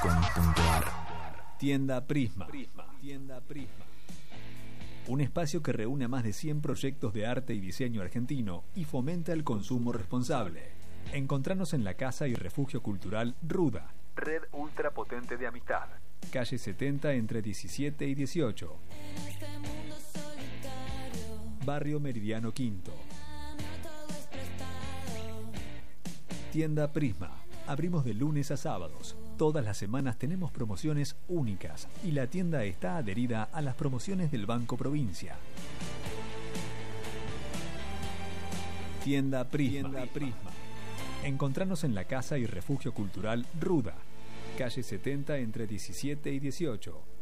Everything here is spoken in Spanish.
Tienda Prisma. Un espacio que reúne a más de 100 proyectos de arte y diseño argentino y fomenta el consumo responsable. Encontranos en la Casa y Refugio Cultural Ruda, red ultra potente de amistad. Calle 70 entre 17 y 18. Barrio Meridiano Quinto. Tienda Prisma. Abrimos de lunes a sábados. Todas las semanas tenemos promociones únicas y la tienda está adherida a las promociones del Banco Provincia. Tienda Prisma. Encontranos en la Casa y Refugio Cultural Ruda, calle 70 entre 17 y 18.